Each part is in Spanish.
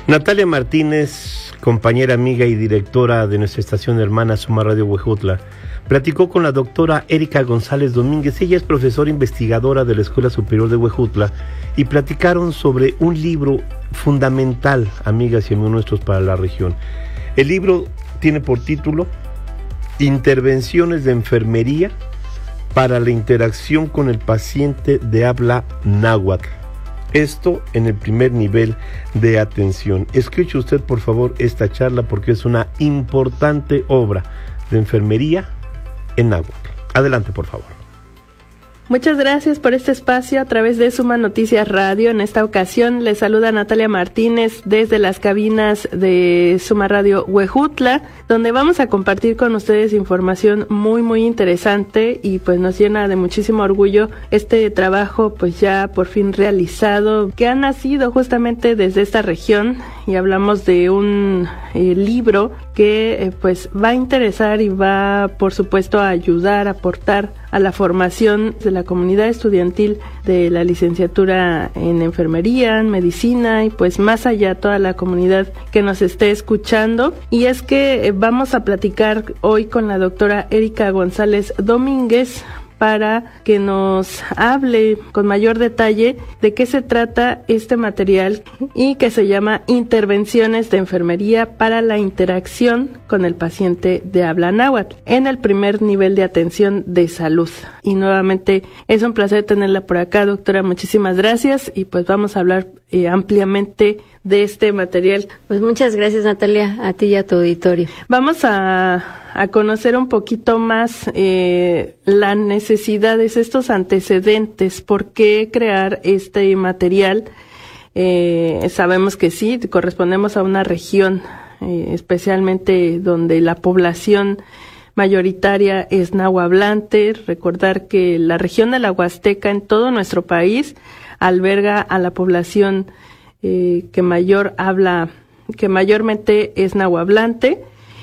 Natalia Martínez, compañera, amiga y directora de nuestra estación hermana Suma Radio Huejutla, platicó con la doctora Erika González Domínguez. Ella es profesora investigadora de la Escuela Superior de Huejutla y platicaron sobre un libro fundamental, amigas y amigos nuestros, para la región. El libro tiene por título Intervenciones de Enfermería para la interacción con el paciente de habla náhuatl. Esto en el primer nivel de atención. Escuche usted, por favor, esta charla porque es una importante obra de enfermería en náhuatl. Adelante, por favor. Muchas gracias por este espacio a través de Suma Noticias Radio. En esta ocasión les saluda Natalia Martínez desde las cabinas de Suma Radio Huejutla, donde vamos a compartir con ustedes información muy interesante y pues nos llena de muchísimo orgullo este trabajo pues ya por fin realizado, que ha nacido justamente desde esta región, y hablamos de un libro que pues va a interesar y va por supuesto a ayudar, a aportar a la formación de la comunidad estudiantil de la licenciatura en enfermería, en medicina y pues más allá toda la comunidad que nos esté escuchando. Y es que vamos a platicar hoy con la doctora Erika González Domínguez para que nos hable con mayor detalle de qué se trata este material y que se llama Intervenciones de Enfermería para la interacción con el paciente de habla náhuatl en el primer nivel de atención de salud. Y nuevamente es un placer tenerla por acá, doctora. Muchísimas gracias y pues vamos a hablar ampliamente de este material. Pues muchas gracias, Natalia, a ti y a tu auditorio. Vamos a conocer un poquito más las necesidades, estos antecedentes, por qué crear este material. Sabemos que sí, correspondemos a una región, especialmente donde la población mayoritaria es nahuablante. Recordar que la región de la Huasteca en todo nuestro país alberga a la población que mayormente es nahuablante.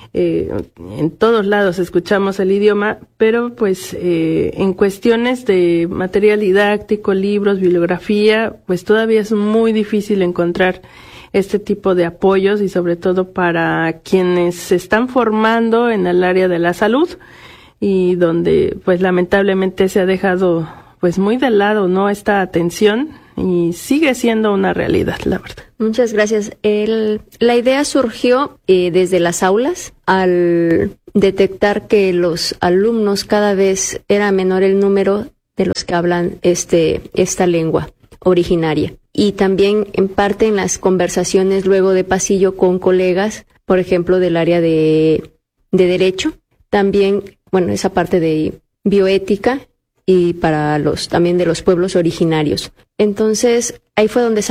En todos lados escuchamos el idioma, pero pues en cuestiones de material didáctico, libros, bibliografía, pues todavía es muy difícil encontrar este tipo de apoyos, y sobre todo para quienes se están formando en el área de la salud y donde pues lamentablemente se ha dejado pues muy de lado, ¿no?, esta atención, y sigue siendo una realidad, la verdad. Muchas gracias. La idea surgió desde las aulas, al detectar que los alumnos cada vez era menor el número de los que hablan esta lengua originaria. Y también en parte en las conversaciones luego de pasillo con colegas, por ejemplo, del área de derecho, también, bueno, esa parte de bioética, y para también de los pueblos originarios. Entonces, ahí fue donde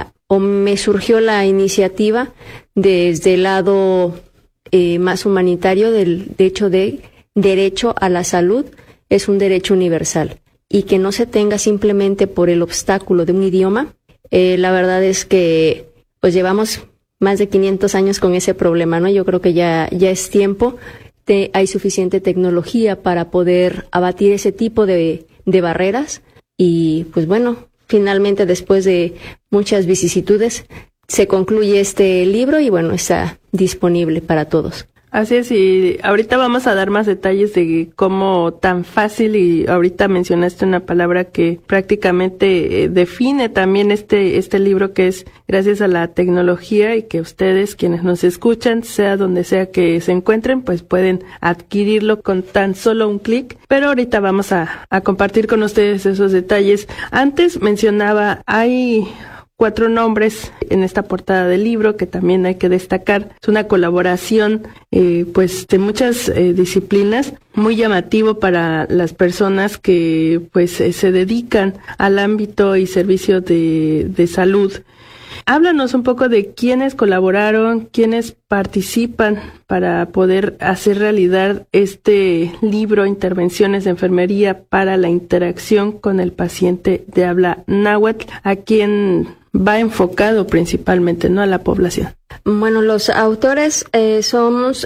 me surgió la iniciativa desde el lado más humanitario del hecho de derecho a la salud. Es un derecho universal y que no se tenga simplemente por el obstáculo de un idioma. La verdad es que pues llevamos más de 500 años con ese problema, ¿no? Yo creo que ya es tiempo. Hay suficiente tecnología para poder abatir ese tipo de barreras, y pues bueno, finalmente después de muchas vicisitudes se concluye este libro y bueno, está disponible para todos. Así es, y ahorita vamos a dar más detalles de cómo tan fácil, y ahorita mencionaste una palabra que prácticamente define también este libro, que es gracias a la tecnología, y que ustedes, quienes nos escuchan, sea donde sea que se encuentren, pues pueden adquirirlo con tan solo un clic. Pero ahorita vamos a compartir con ustedes esos detalles. Antes mencionaba, hay 4 nombres en esta portada del libro que también hay que destacar. Es una colaboración pues de muchas disciplinas, muy llamativo para las personas que pues se dedican al ámbito y servicio de salud. Háblanos un poco de quiénes colaboraron, quiénes participan para poder hacer realidad este libro, Intervenciones de Enfermería para la interacción con el paciente de habla náhuatl, a quien va enfocado principalmente, ¿no?, a la población. Bueno, los autores somos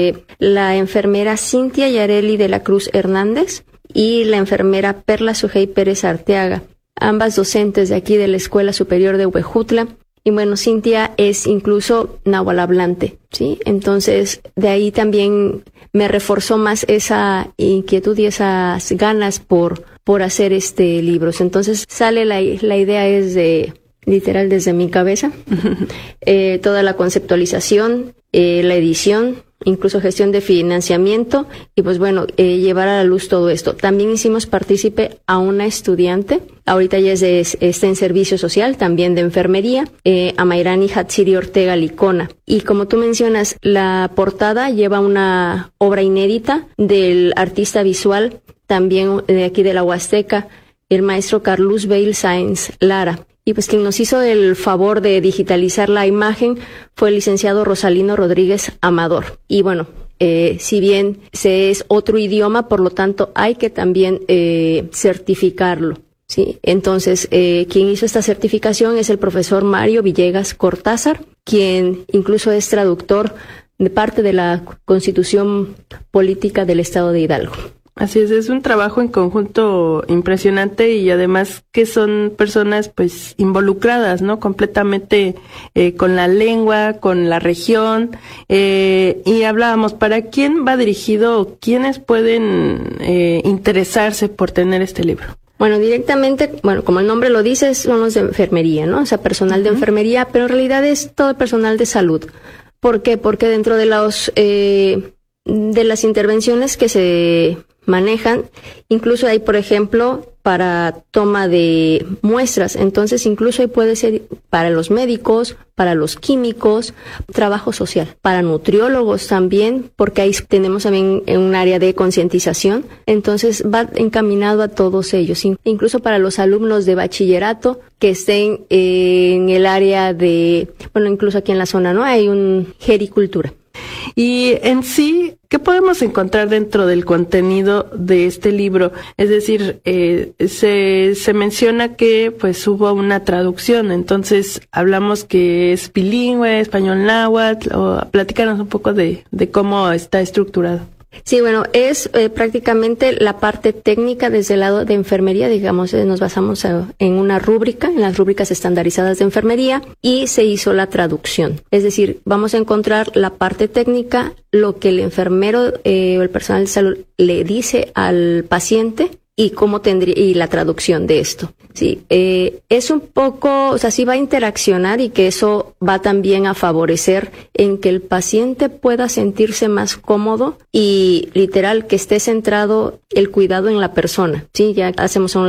la enfermera Cintia Yareli de la Cruz Hernández y la enfermera Perla Sujei Pérez Arteaga, ambas docentes de aquí de la Escuela Superior de Huejutla. Y bueno, Cintia es incluso náhuatl hablante, ¿sí? Entonces, de ahí también me reforzó más esa inquietud y esas ganas por hacer libros. Entonces, sale la idea es literal desde mi cabeza, toda la conceptualización, la edición, incluso gestión de financiamiento y pues bueno, llevar a la luz todo esto. También hicimos partícipe a una estudiante, ahorita ya está en servicio social, también de enfermería, a Mayrani Hatsiri Ortega Licona. Y como tú mencionas, la portada lleva una obra inédita del artista visual, también de aquí de la Huasteca, el maestro Carlos Bale Sáenz Lara. Y pues quien nos hizo el favor de digitalizar la imagen fue el licenciado Rosalino Rodríguez Amador. Y bueno, si bien es otro idioma, por lo tanto hay que también certificarlo, ¿sí? Entonces, quien hizo esta certificación es el profesor Mario Villegas Cortázar, quien incluso es traductor de parte de la Constitución Política del Estado de Hidalgo. Así es un trabajo en conjunto impresionante y además que son personas pues involucradas, ¿no? Completamente con la lengua, con la región, y hablábamos, ¿para quién va dirigido? ¿Quiénes pueden interesarse por tener este libro? Bueno, directamente, como el nombre lo dice, son los de enfermería, ¿no? O sea, personal de enfermería, pero en realidad es todo el personal de salud. ¿Por qué? Porque dentro de las intervenciones que se manejan, incluso hay, por ejemplo, para toma de muestras, entonces incluso ahí puede ser para los médicos, para los químicos, trabajo social, para nutriólogos también, porque ahí tenemos también un área de concientización, entonces va encaminado a todos ellos, incluso para los alumnos de bachillerato que estén en el área de, incluso aquí en la zona, ¿no? Hay un gericultura. Y en sí, ¿qué podemos encontrar dentro del contenido de este libro? Es decir, se menciona que pues hubo una traducción, entonces hablamos que es bilingüe, español náhuatl, o platícanos un poco de cómo está estructurado. Sí, es prácticamente la parte técnica desde el lado de enfermería, digamos, nos basamos en una rúbrica, en las rúbricas estandarizadas de enfermería, y se hizo la traducción. Es decir, vamos a encontrar la parte técnica, lo que el enfermero o el personal de salud le dice al paciente y cómo y la traducción de esto. Sí, es un poco, sí va a interaccionar y que eso va también a favorecer en que el paciente pueda sentirse más cómodo y literal que esté centrado el cuidado en la persona. Sí, ya hacemos